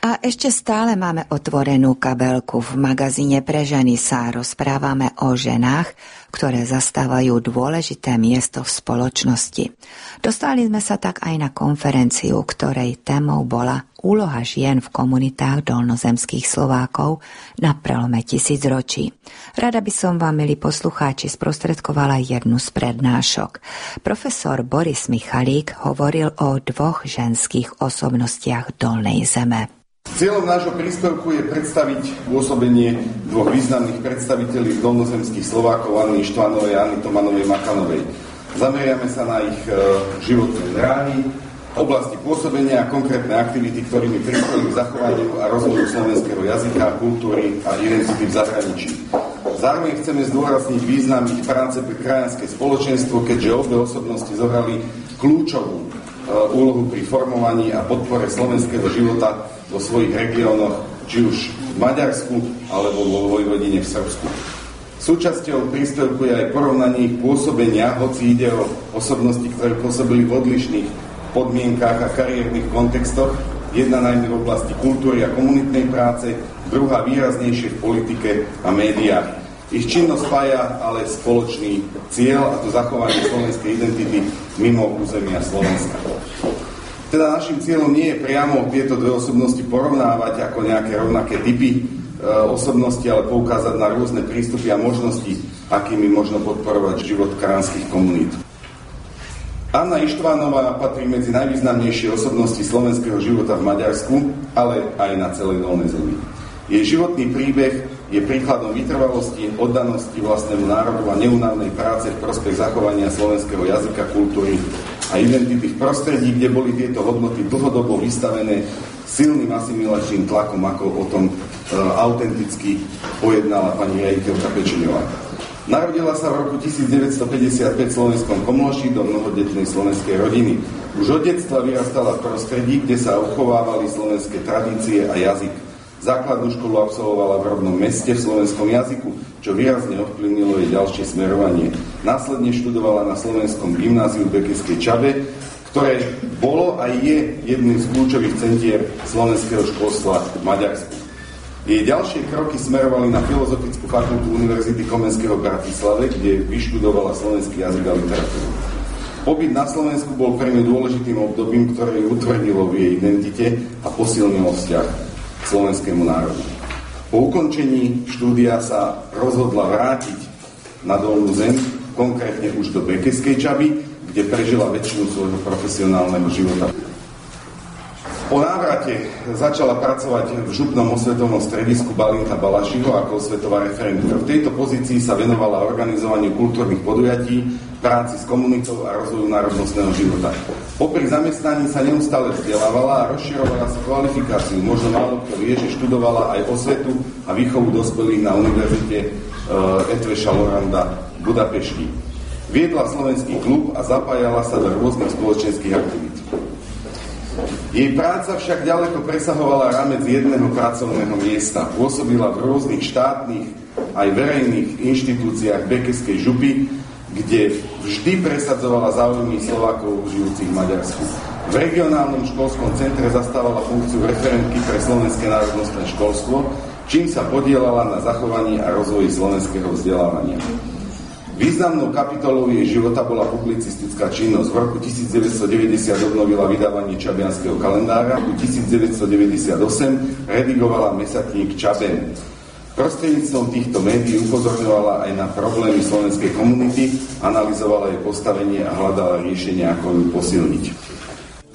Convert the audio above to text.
A ešte stále máme otvorenú kabelku. V magazíne Pre ženy sa rozprávame o ženách, ktoré zastávajú dôležité miesto v spoločnosti. Dostali sme sa tak aj na konferenciu, ktorej témou bola úloha žien v komunitách dolnozemských Slovákov na prelome tisícročí. Rada by som vám, milí poslucháči, sprostredkovala jednu z prednášok. Profesor Boris Michalík hovoril o dvoch ženských osobnostiach Dolnej Zeme. Cieľom nášho príspevku je predstaviť pôsobenie dvoch významných predstaviteľí dolnozemských Slovákov, Anny Ištvanovej a Anny Tomanovej Makanovej. Zameriame sa na ich životné dráhy, oblasti pôsobenia a konkrétne aktivity, ktorými prispeli k zachovaniu a rozvoju slovenského jazyka, kultúry a identity v zahraničí. Zároveň chceme zdôrazniť význam ich práce pre krajanské spoločenstvo, keďže obe osobnosti zohrali kľúčovú úlohu pri formovaní a podpore slovenského života vo svojich regiónoch, či už v Maďarsku alebo vo Vojvodine v Srbsku. Súčasťou príspevku je aj porovnanie ich pôsobenia, hoci ide o osobnosti, ktoré pôsobili v odlišných podmienkách a kariérnych kontextoch, jedna najmä v oblasti kultúry a komunitnej práce, druhá výraznejšie v politike a médiách. Ich činnosť spája ale spoločný cieľ, a to zachovanie slovenskej identity mimo územia Slovenska. Teda našim cieľom nie je priamo tieto dve osobnosti porovnávať ako nejaké rovnaké typy osobnosti, ale poukázať na rôzne prístupy a možnosti, akými možno podporovať život krajanských komunít. Anna Ištvanová patrí medzi najvýznamnejšie osobnosti slovenského života v Maďarsku, ale aj na celej Dolnej Zemi. Jej životný príbeh je príkladom vytrvalosti, oddanosti vlastnému národu a neúnavnej práce v prospech zachovania slovenského jazyka, kultúry a identity v prostredí, kde boli tieto hodnoty dlhodobo vystavené silným asimilačným tlakom, ako o tom autenticky pojednala pani riaditeľka Pečeňová. Narodila sa v roku 1955 v slovenskom Komloši do mnohodetnej slovenskej rodiny. Už od detstva vyrastala v prostredí, kde sa uchovávali slovenské tradície a jazyk. Základnú školu absolvovala v rodnom meste v slovenskom jazyku, čo výrazne ovplyvnilo jej ďalšie smerovanie. Následne študovala na slovenskom gymnáziu v Bekeskej Čabe, ktoré bolo a je jedným z kľúčových centier slovenského školstva v Maďarsku. Jej ďalšie kroky smerovali na Filozofickú fakultu Univerzity Komenského v Bratislave, kde vyštudovala slovenský jazyk a literatúru. Pobyt na Slovensku bol pre ňu dôležitým obdobím, ktoré ju utvrdilo v jej identite a posilnilo vzťah k slovenskému národu. Po ukončení štúdia sa rozhodla vrátiť na Dolnú Zem, konkrétne už do Bekeskej Čaby, kde prežila väčšinu svojho profesionálneho života. Po návrate začala pracovať v župnom osvetovom stredisku Balinta Balašiho ako osvetová referentka. V tejto pozícii sa venovala organizovaniu kultúrnych podujatí, práci s komunitou a rozvoju národnostného života. Popri zamestnaní sa neustále vzdelávala a rozširovala si kvalifikáciu. Možno málo kto vie, že študovala aj osvetu a výchovu dospelých na univerzite Eötvös Loránd v Budapešti. Viedla slovenský klub a zapájala sa do rôznych spoločenských aktivít. Jej práca však ďaleko presahovala rámec jedného pracovného miesta. Pôsobila v rôznych štátnych aj verejných inštitúciách Bekeskej župy, kde vždy presadzovala záujmy Slovákov žijúcich v Maďarsku. V regionálnom školskom centre zastávala funkciu referentky pre slovenské národnostné školstvo, čím sa podielala na zachovaní a rozvoji slovenského vzdelávania. Významnou kapitolou jej života bola publicistická činnosť. V roku 1990 obnovila vydávanie Čabianskeho kalendára, v 1998 redigovala mesačník Čaben. Prostredníctvom týchto médií upozorňovala aj na problémy slovenskej komunity, analyzovala jej postavenie a hľadala riešenia, ako ju posilniť.